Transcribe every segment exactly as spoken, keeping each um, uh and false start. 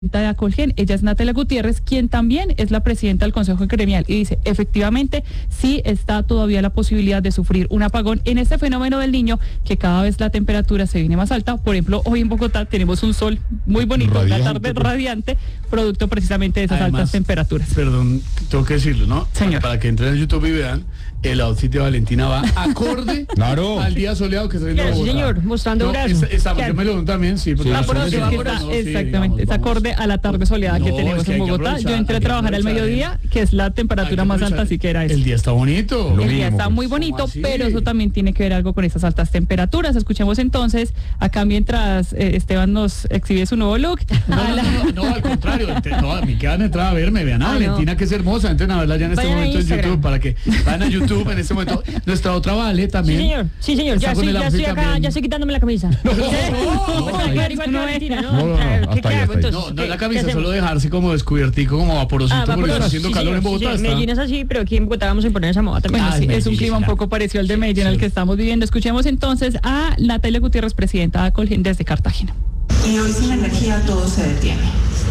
de Acolgen, ella es Natalia Gutiérrez, quien también es la presidenta del Consejo Gremial, y dice, efectivamente, sí está todavía la posibilidad de sufrir un apagón en este fenómeno del Niño, que cada vez la temperatura se viene más alta. Por ejemplo, hoy en Bogotá tenemos un sol muy bonito, radiante, la tarde radiante, producto precisamente de esas Además, altas temperaturas. Perdón, tengo que decirlo, ¿no? Señor. Para que entren en YouTube y vean, el outfit de Valentina va acorde claro. al día soleado que está viendo Bogotá. Sí, señor, mostrando no, brazo. Esa, esa, yo me lo doy también, sí. Sí, ah, por no, eso, sí, vamos, está, no, sí, exactamente, digamos, es acorde a la tarde soleada no, que tenemos es que en Bogotá. Yo entré a trabajar al mediodía, que es la temperatura más alta, así que era eso. El día está bonito. El Lo día mismo, está pues. muy bonito, pero eso también tiene que ver algo con esas altas temperaturas. Escuchemos entonces, acá mientras eh, Esteban nos exhibe su nuevo look. No, no, no, no, al contrario, no, a mí quedan entrar a verme, vean a ah, Valentina, no. que es hermosa, entren a verla ya en este Vayan momento en YouTube, para que vayan a YouTube en este momento. Nuestra otra Vale también. Sí, señor, sí, señor, ya, sí, ya estoy acá, también. Ya estoy quitándome la camisa. No, no, no, no, no, igual que Valentina, ¿no? No, no, no, ¿Qué, hasta qué ahí, hago hasta ahí. entonces? No, no ¿Qué- la qué camisa, hacemos? solo dejarse como descubiertico, como vaporosito, Ah, porque está vaporoso, haciendo sí, calor señor, en sí, Bogotá. señor. Está... Medellín es así, pero aquí en Bogotá vamos a imponer esa moda también. Bueno, Ah, sí, es es un Medellín, clima un claro. poco parecido al de Medellín, al que estamos viviendo. Escuchemos entonces a Natalia Gutiérrez, presidenta de Acolgen desde Cartagena. Y hoy sin energía todo se detiene.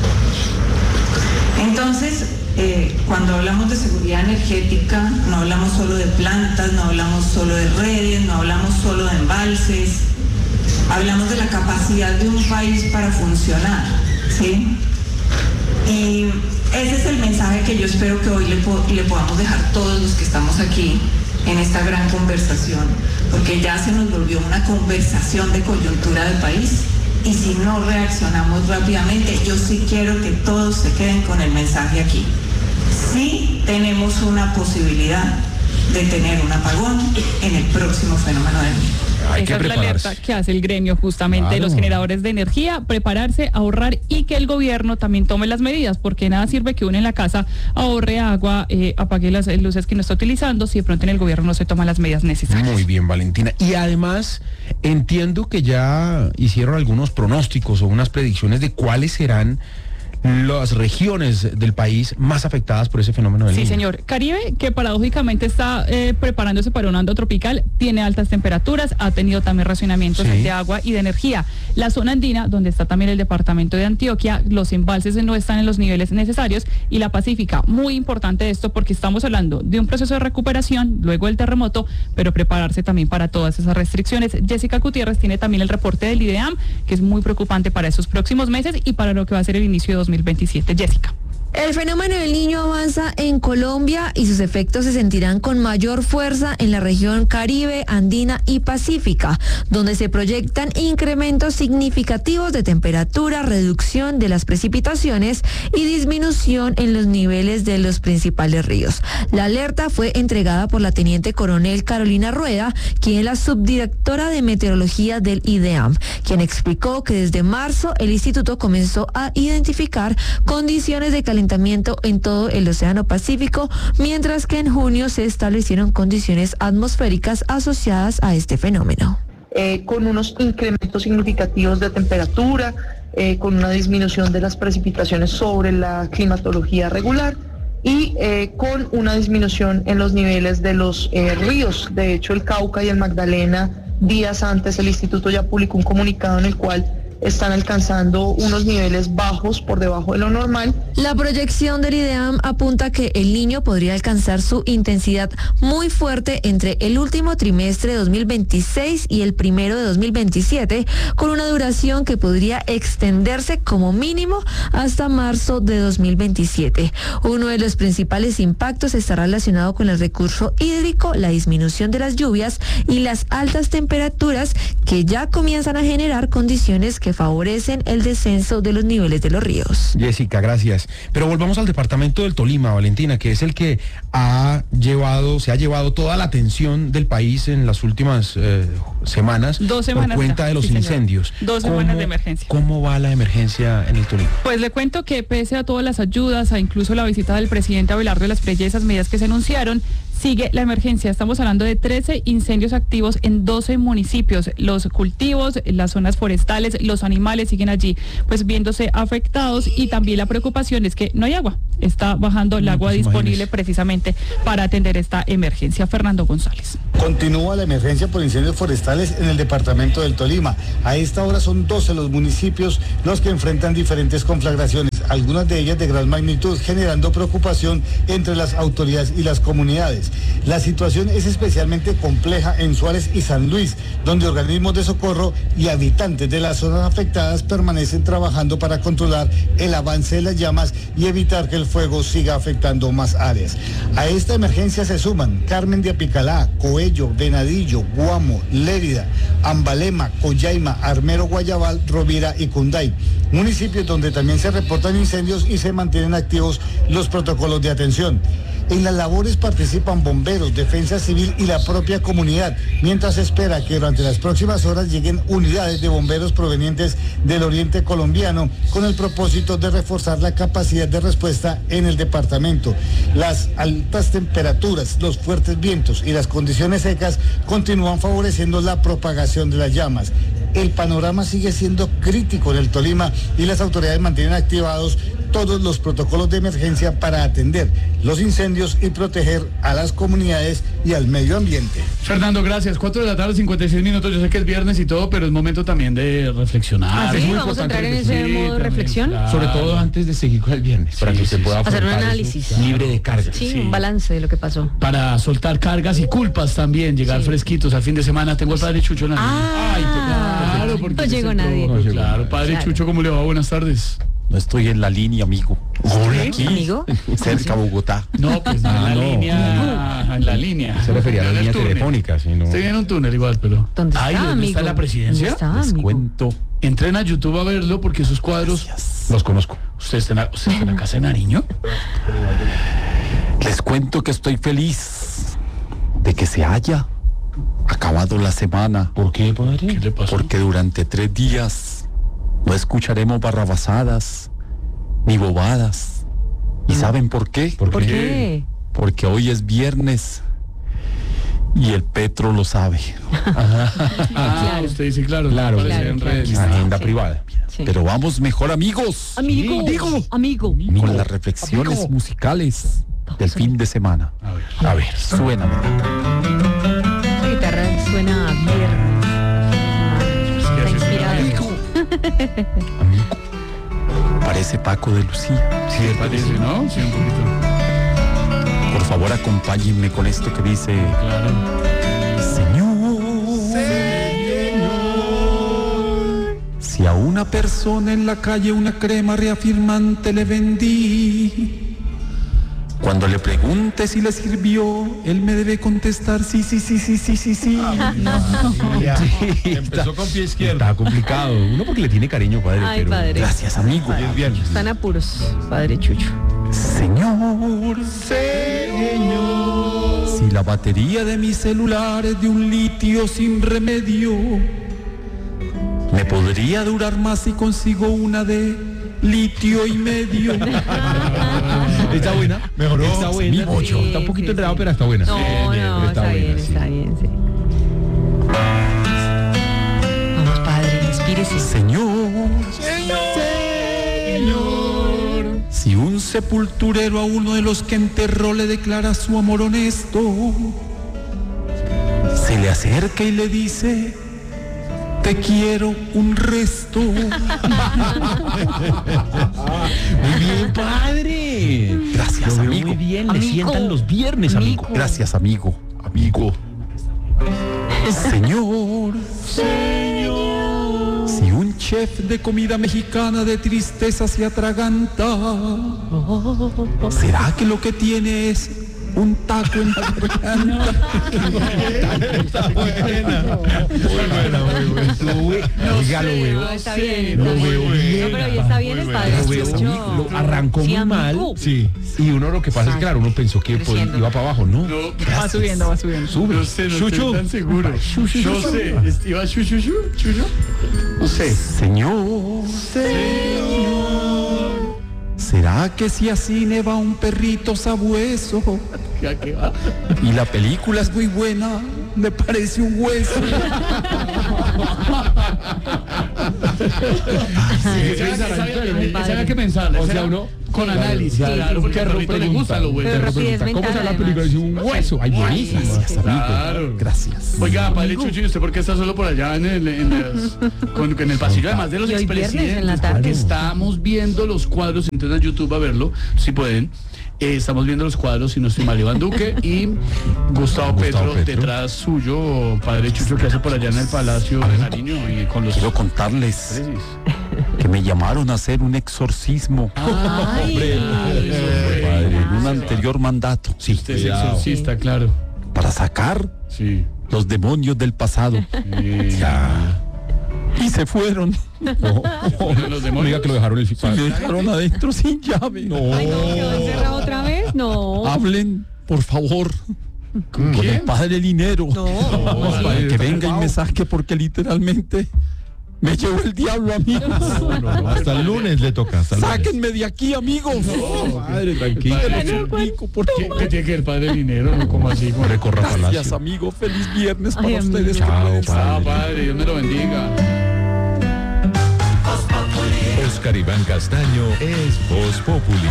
Entonces, eh, cuando hablamos de seguridad energética, no hablamos solo de plantas, no hablamos solo de redes, no hablamos solo de embalses, hablamos de la capacidad de un país para funcionar, ¿sí? Y ese es el mensaje que yo espero que hoy le, po- le podamos dejar todos los que estamos aquí en esta gran conversación, porque ya se nos volvió una conversación de coyuntura del país. Y si no reaccionamos rápidamente, yo sí quiero que todos se queden con el mensaje aquí. Sí tenemos una posibilidad de tener un apagón en el próximo fenómeno del Niño. Hay que Esa es la prepararse. alerta que hace el gremio justamente de Claro. los generadores de energía, prepararse, ahorrar y que el gobierno también tome las medidas, porque nada sirve que uno en la casa ahorre agua, eh, apague las luces que no está utilizando, si de pronto en el gobierno no se toman las medidas necesarias. Muy bien, Valentina. Y además, entiendo que ya hicieron algunos pronósticos o unas predicciones de cuáles serán las regiones del país más afectadas por ese fenómeno del Sí, Niño. señor. Caribe, que paradójicamente está eh, preparándose para una onda tropical, tiene altas temperaturas, ha tenido también racionamientos Sí. de agua y de energía. La zona andina, donde está también el departamento de Antioquia, los embalses no están en los niveles necesarios, y la Pacífica, muy importante esto porque estamos hablando de un proceso de recuperación luego del terremoto, pero prepararse también para todas esas restricciones. Jessica Gutiérrez tiene también el reporte del IDEAM, que es muy preocupante para esos próximos meses y para lo que va a ser el inicio de dos mil veintisiete. Jessica. El fenómeno del Niño avanza en Colombia y sus efectos se sentirán con mayor fuerza en la región Caribe, Andina y Pacífica, donde se proyectan incrementos significativos de temperatura, reducción de las precipitaciones y disminución en los niveles de los principales ríos. La alerta fue entregada por la teniente coronel Carolina Rueda, quien es la subdirectora de meteorología del IDEAM, quien explicó que desde marzo el instituto comenzó a identificar condiciones de calentamiento en todo el Océano Pacífico, mientras que en junio se establecieron condiciones atmosféricas asociadas a este fenómeno. Eh, con unos incrementos significativos de temperatura, eh, con una disminución de las precipitaciones sobre la climatología regular y eh, con una disminución en los niveles de los eh, ríos. De hecho, el Cauca y el Magdalena, días antes el instituto ya publicó un comunicado en el cual están alcanzando unos niveles bajos por debajo de lo normal. La proyección del IDEAM apunta que el Niño podría alcanzar su intensidad muy fuerte entre el último trimestre de dos mil veintiséis y el primero de dos mil veintisiete, con una duración que podría extenderse como mínimo hasta marzo de dos mil veintisiete. Uno de los principales impactos está relacionado con el recurso hídrico, la disminución de las lluvias y las altas temperaturas que ya comienzan a generar condiciones que favorecen el descenso de los niveles de los ríos. Jessica, gracias. Pero volvamos al departamento del Tolima, Valentina, que es el que ha llevado, se ha llevado toda la atención del país en las últimas eh, semanas, Dos semanas por cuenta ya, de los sí, señor. incendios. Dos semanas de emergencia. ¿Cómo va la emergencia en el Tolima? Pues le cuento que pese a todas las ayudas, a incluso la visita del presidente Abelardo y las esas medidas que se anunciaron, sigue la emergencia. Estamos hablando de trece incendios activos en doce municipios. Los cultivos, las zonas forestales, los animales siguen allí, pues viéndose afectados, y también la preocupación es que no hay agua. Está bajando el No, agua pues disponible imagínese. precisamente para atender esta emergencia. Fernando González. Continúa la emergencia por incendios forestales en el departamento del Tolima. A esta hora son doce los municipios los que enfrentan diferentes conflagraciones, algunas de ellas de gran magnitud, generando preocupación entre las autoridades y las comunidades. La situación es especialmente compleja en Suárez y San Luis, donde organismos de socorro y habitantes de las zonas afectadas permanecen trabajando para controlar el avance de las llamas y evitar que el fuego siga afectando más áreas. A esta emergencia se suman Carmen de Apicalá, Coello, Venadillo, Guamo, Lérida, Ambalema, Coyaima, Armero, Guayabal, Rovira y Cunday, municipios donde también se reportan incendios y se mantienen activos los protocolos de atención. En las labores participan bomberos, defensa civil y la propia comunidad, mientras se espera que durante las próximas horas lleguen unidades de bomberos provenientes del oriente colombiano con el propósito de reforzar la capacidad de respuesta en el departamento. Las altas temperaturas, los fuertes vientos y las condiciones secas continúan favoreciendo la propagación de las llamas. El panorama sigue siendo crítico en el Tolima y las autoridades mantienen activados todos los protocolos de emergencia para atender los incendios y proteger a las comunidades y al medio ambiente. Fernando, gracias. cuatro de la tarde, cincuenta y seis minutos. Yo sé que es viernes y todo, pero es momento también de reflexionar. Ah, sí, es muy vamos a importante entrar en ese Sí, modo de también, reflexión. claro. Sobre todo antes de seguir con el viernes, para Sí, que sí, se pueda sí. Hacer un afrontar eso análisis. libre de carga. Sí, Sí. un balance de lo que pasó. Para soltar cargas y culpas también, llegar Sí. fresquitos al fin de semana. Tengo al padre Chucho en la línea. Ah, Ay, claro, porque no ese es llegó el nadie. pro- No llegó Claro, nadie. padre Claro. Chucho, ¿cómo le va? Buenas tardes. No estoy en la línea, amigo. Hola, Aquí, amigo. cerca de Bogotá. No, pues no, en Ah, la no. línea, en la línea. Se refería a la En el línea túnel. telefónica, sino... Estoy en un túnel igual, pero... ¿Dónde está, Ay, ¿dónde amigo? está la presidencia? ¿Dónde está, Les amigo? cuento. Entren a YouTube a verlo porque sus cuadros... Los conozco. ¿Usted está en la, usted está en la casa de Nariño? Les cuento que estoy feliz de que se haya acabado la semana. ¿Por qué, ¿Qué padre? le pasó? Porque durante tres días no escucharemos barrabasadas ni bobadas. ¿Y saben por qué? ¿Por ¿Por qué? qué? Porque hoy es viernes y el Petro lo sabe. Ah, Claro. usted dice, claro. Claro, aparece claro, en claro. redes. Agenda Sí. privada. Sí. Pero vamos mejor, amigos, Amigo, Amigo. amigo. con las reflexiones Amigo. musicales del fin de semana. A ver. A ver. Suena. La guitarra suena a viernes. Está Sí, inspirado. Amigo. Parece Paco de Lucía. Sí, parece, ¿no? Sí, un poquito. Por favor, acompáñenme con esto que dice: Claro. Señor, si a una persona en la calle una crema reafirmante le vendí, cuando le pregunte si le sirvió, él me debe contestar sí, sí, sí, sí, sí, sí, sí. Empezó con pie izquierdo. Está complicado. Uno porque le tiene cariño, padre. Ay, pero... padre. Gracias, amigo. Es viernes. Están apuros, padre Chucho. Señor, Señor, si la batería de mi celular es de un litio sin remedio, me podría durar más si consigo una de litio y medio. Está buena. Mejoró. Está buena. Mi pollo. Está un poquito Sí, enredado, sí. pero está buena. No, Sí, no, pero está, bien, buena, sí. está bien, sí. Vamos, padre, inspírese. Señor, Señor, si un sepulturero a uno de los que enterró le declara su amor honesto, se le acerca y le dice: te quiero un resto. Muy bien, padre. Gracias, Lo veo amigo. muy bien. Le Amigo. sientan los viernes, amigo. Amigo. Gracias, amigo. Amigo. Señor, Señor, si un chef de comida mexicana de tristeza se atraganta, ¿será que lo que tiene es un taco en la garganta? Está buena. Muy buena, muy buena. Lo ve- Oiga, lo veo. No, está bien, Lo está veo bien. bien. No, pero hoy está bien el padre Lo veo Chucho. bien. Lo arrancó Sí, muy amigo. mal. Sí. Y uno lo que pasa es que, claro, uno pensó que pues, Creciendo. iba para abajo. No. No, Va subiendo, va subiendo. Sube. no sé, no Chucho. estoy tan seguro. Chuchu, No chuchu. sé. ¿est- ¿Iba chuchu, chuchu, chuchu? No sé. Señor, Señor, ¿Será que si a cine va un perrito sabueso? Ya que va. Y la película es muy buena, me parece un hueso. Esa había que pensarla. O esa sea, era uno- con claro, análisis, claro, claro, porque al perro perrito le pregunta, gusta lo bueno. Pero rapidez ¿Cómo mental, será la además. película? Dice un hueso. Ay, buenísimo. Gracias, amigo. Claro. Gracias. Oiga, padre Chucho, ¿y usted por qué está solo por allá en el, en las- con- en el pasillo, además de los Y hoy viernes expresidentes? en la tarde. Porque estamos viendo los cuadros, entren a YouTube a verlo, si pueden. Eh, estamos viendo los cuadros, si no estoy mal, Iván Duque y Gustavo, Gustavo Petro, Petro. detrás suyo, padre Chucho, que hace por allá en el Palacio de Nariño y con los... Quiero contarles precis. que me llamaron a hacer un exorcismo Ay. Eh, padre, en un anterior mandato. Sí, Usted es exorcista, claro. para sacar Sí. los demonios del pasado. Eh, Y se fueron. No, los no demonios. diga que lo dejaron el Se me dejaron adentro sin llave. Ay, no, quedó encerrado otra vez. No. Hablen, por favor, ¿Con con el quién? padre Linero. No. Para que venga y me saque porque literalmente me llevó el diablo a mí. No, no, no, hasta el lunes le toca. Hasta el lunes. Sáquenme de aquí, amigos. Padre, tranquilo. Padre, Te lo suplico, por ¿Qué, favor. qué tiene que ver padre dinero? ¿No? ¿Cómo así? ¿Cómo? Recorra Gracias, Palacio. amigo. Feliz viernes para Ay, amigo. ustedes. que Chao, pueden padre. Ah, padre, Dios me lo bendiga. Oscar Iván Castaño es Voz Populi.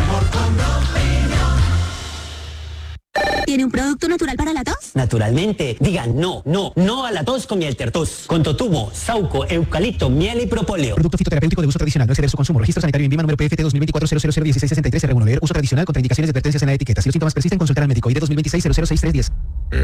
¿Tiene un producto natural para la tos? Naturalmente. Digan no, no, no a la tos con miel tertus. Con totumo, sauco, eucalipto, miel y propóleo. Producto fitoterapéutico de uso tradicional. No exceder su consumo. Registro sanitario en Vima número P F T dos mil veinticuatro cero cero cero dieciséis sesenta y tres R uno. Leer uso tradicional. Contraindicaciones y advertencias en la etiqueta. Si los síntomas persisten, consultar al médico. I D dos mil veintiséis cero cero seis tres diez.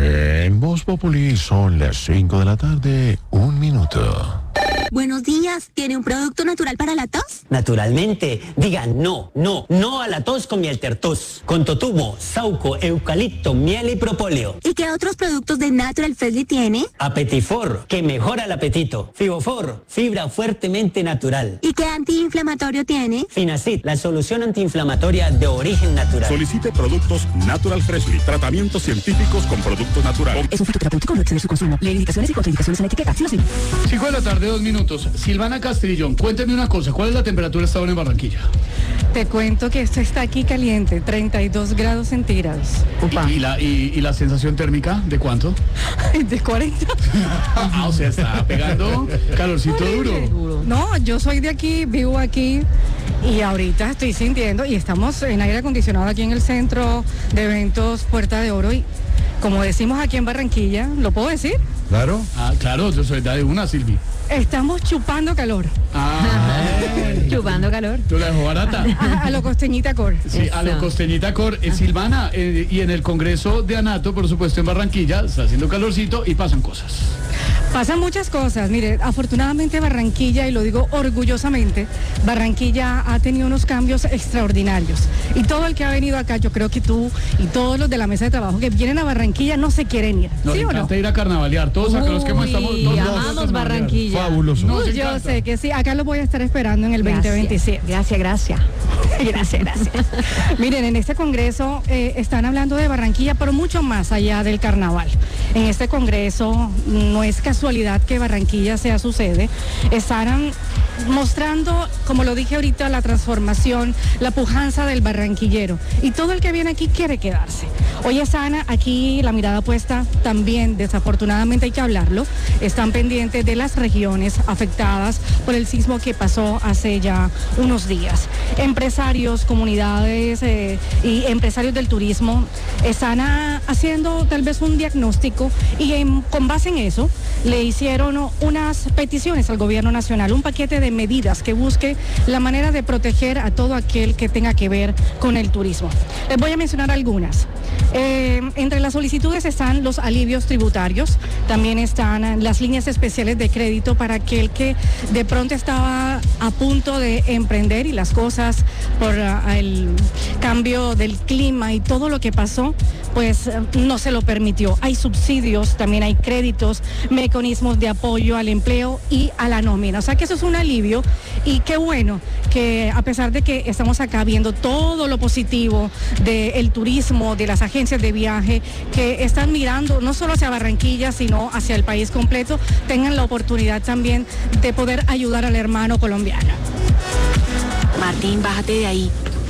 En Voz Populi son las cinco de la tarde, un minuto. Buenos días. ¿Tiene un producto natural para la tos? Naturalmente. Digan no, no, no a la tos con miel tertus. Con totumo, sauco, eucalipto, miel y propóleo. ¿Y qué otros productos de Natural Freshly tiene? Apetifor, que mejora el apetito. Fibofor, fibra fuertemente natural. ¿Y qué antiinflamatorio tiene? Finacid, la solución antiinflamatoria de origen natural. Solicite productos Natural Freshly, tratamientos científicos con productos naturales. Es un fitoterapéutico, no exceder su consumo. Leer indicaciones y contraindicaciones en la etiqueta. Sí lo sé. cinco de la tarde, dos minutos. Silvana Castrillón, cuénteme una cosa. ¿Cuál es la temperatura esta hora en Barranquilla? Te cuento que esto está aquí caliente, treinta y dos grados centígrados. ¿Y, y la, y, ¿Y la sensación térmica de cuánto? De cuarenta. Ah, o sea, está pegando calorcito Horrible. duro. No, yo soy de aquí, vivo aquí y ahorita estoy sintiendo y estamos en aire acondicionado aquí en el centro de eventos Puerta de Oro y como decimos aquí en Barranquilla, ¿lo puedo decir? Claro. Ah, claro, yo soy de una, Silvi. Estamos chupando calor. Ah, Chupando calor. yo la dejo barata. A, a lo costeñita cor. Sí, a lo Eso. costeñita cor. Eh, Silvana, eh, y en el Congreso de Anato, por supuesto, en Barranquilla, está haciendo calorcito y pasan cosas. Pasan muchas cosas. Mire, afortunadamente Barranquilla, y lo digo orgullosamente, Barranquilla ha tenido unos cambios extraordinarios. Y todo el que ha venido acá, yo creo que tú y todos los de la mesa de trabajo que vienen a Barranquilla no se quieren ir. Nos ¿Sí o no? encanta ir a carnavalear. Todos acá los que hemos estado. Uy, todos amamos vamos a carnavalear. Barranquilla. Fabuloso. Nos Yo encanta. sé que sí, acá lo voy a estar esperando en el Gracias. veinte veintisiete. Gracias, gracias. Gracias, gracias. Miren, en este congreso eh, están hablando de Barranquilla, pero mucho más allá del carnaval. En este congreso no es casualidad que Barranquilla sea su sede. Están mostrando, como lo dije ahorita, la transformación, la pujanza del barranquillero. Y todo el que viene aquí quiere quedarse. Hoy están aquí la mirada puesta también, desafortunadamente hay que hablarlo, están pendientes de las regiones afectadas por el sismo que pasó hace ya unos días. Empresarios, comunidades eh, y empresarios del turismo están a, haciendo tal vez un diagnóstico y en, con base en eso le hicieron unas peticiones al gobierno nacional, un paquete de medidas que busque la manera de proteger a todo aquel que tenga que ver con el turismo. Les voy a mencionar algunas. Eh, entre las solicitudes están los alivios tributarios, también están las líneas especiales de crédito para aquel que de pronto estaba a punto de emprender y las cosas por uh, el cambio del clima y todo lo que pasó, pues uh, no se lo permitió. Hay subsidios, también hay créditos, mecanismos de apoyo al empleo y a la nómina. O sea que eso es un alivio y qué bueno que a pesar de que estamos acá viendo todo lo positivo del turismo, de las agencias de viaje que están mirando no solo hacia Barranquilla, sino hacia el país completo, tengan la oportunidad también de poder ayudar al hermano colombiano. Martín, bájate de ahí.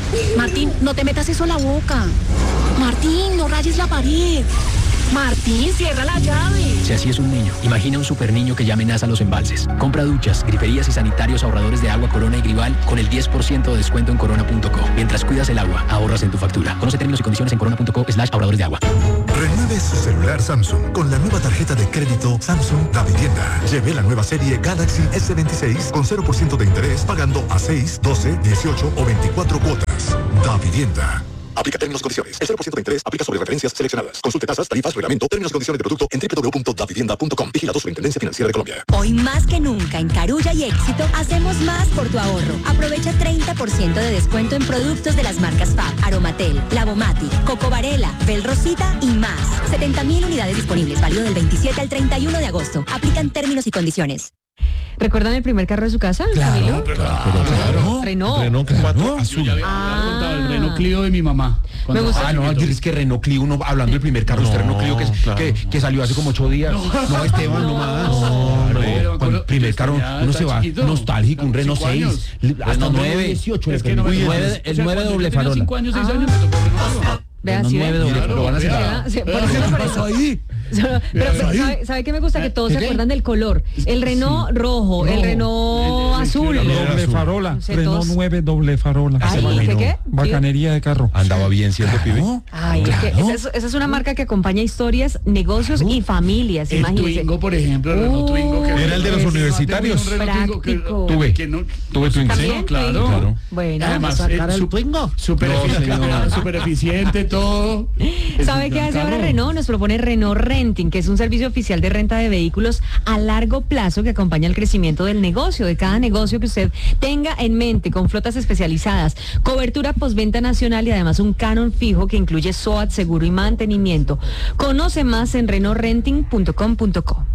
Martín, no te metas eso a la boca. Martín, no rayes la pared. Martín, cierra la llave. Si así es un niño, imagina un super niño que ya amenaza los embalses. Compra duchas, griferías y sanitarios ahorradores de agua Corona y Grival con el diez por ciento de descuento en corona punto co. Mientras cuidas el agua, ahorras en tu factura. Conoce términos y condiciones en corona punto co slash ahorradores de agua. Renueve su celular Samsung con la nueva tarjeta de crédito Samsung Da Vivienda. Lleve la nueva serie Galaxy ese veintiséis con cero por ciento de interés pagando a seis, doce, dieciocho o veinticuatro cuotas. Da Vivienda. Aplica términos y condiciones. El cero por ciento de interés aplica sobre referencias seleccionadas. Consulte tasas, tarifas, reglamento, términos y condiciones de producto en doble u doble u doble u punto da vivienda punto com. Vigilado Superintendencia Financiera de Colombia. Hoy más que nunca en Carulla y Éxito hacemos más por tu ahorro. Aprovecha treinta por ciento de descuento en productos de las marcas Fab, Aromatel, Lavomatic, Coco Varela, Bel Rosita y más. setenta mil unidades disponibles. Válido del veintisiete al treinta y uno de agosto. Aplican términos y condiciones. ¿Recuerdan el primer carro de su casa? Claro, pero claro. Renault. Renault cuatro azul. Yo ya había Ah. contado el Renault Clio de mi mamá. Me gusta. Ah, no, es que Renault Clio, uno hablando del primer carro, usted Renault Clio que, claro. que, que salió hace como ocho días. No, Esteban, no, más. No, No, con el primer carro, uno se va nostálgico, un Renault seis, hasta nueve, dieciocho. Es que no me Uy, acuerdo. el- el O sea, nueve cuando doble yo tenía farola. cinco años, seis Ah. años, me tocó Renault. Vea, sí, nueve ve. doble, Claro, lo van a hacer. vea. Sí, por eso, por eso. ahí? Pero, pero ¿sabe, sabe qué me gusta? Que todos se ¿Qué? acuerdan del color. El Renault rojo, el Rojo. Renault El- el- azul. el- Doble azul. farola, No sé, Renault todos- nueve doble farola. Ay, ¿qué qué? Bacanería de carro. Andaba bien, ¿cierto, pibe? Ay, es que Claro. esa, es, esa es una marca que acompaña historias, negocios y familias, El imagínense. Twingo, por ejemplo, el Renault Uh, Twingo. Que Era el de los ese universitarios. un Renault Twingo que- Práctico. Tuve. que no- Tuve Twingo. Sí, ¿También? claro. Twingo. Claro. Bueno, Además, sacar eh, el su- Twingo. Súper No, eficiente, señor. súper eficiente todo. Es ¿Sabe un qué gran hace ahora carro. Renault? Nos propone Renault Renting, que es un servicio oficial de renta de vehículos a largo plazo que acompaña el crecimiento del negocio, de cada negocio que usted tenga en mente, con flotas especializadas, cobertura postventa nacional y además un canon fijo que incluye SOAT, seguro y mantenimiento. Conoce más en renault renting punto com punto co.